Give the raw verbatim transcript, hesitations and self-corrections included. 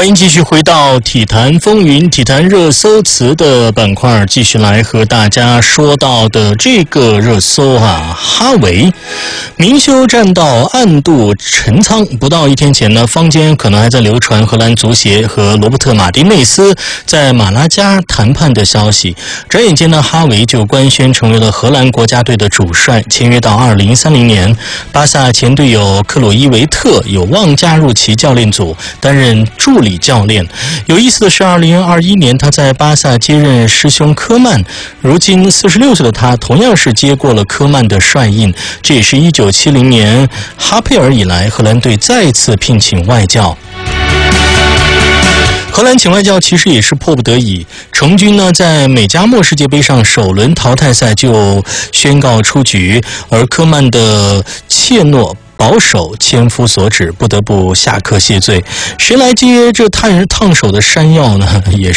欢迎继续回到体坛风云、体坛热搜词的板块，继续来和大家说到的这个热搜啊，哈维明修栈道暗度陈仓。不到一天前呢，坊间可能还在流传荷兰足协和罗伯特马丁内斯在马拉加谈判的消息。转眼间呢，哈维就官宣成为了荷兰国家队的主帅，签约到二零三零年。巴萨前队友克鲁伊维特有望加入其教练组，担任助理教练。有意思的是，二零二一年他在巴萨接任师兄科曼，如今四十六岁的他同样是接过了科曼的帅印。这也是一九七零年哈佩尔以来，荷兰队再次聘请外教。荷兰请外教其实也是迫不得已，成军呢在美加墨世界杯上首轮淘汰赛就宣告出局，而科曼的怯懦保守千夫所指，不得不下课谢罪。谁来接这烫人烫手的山药呢？也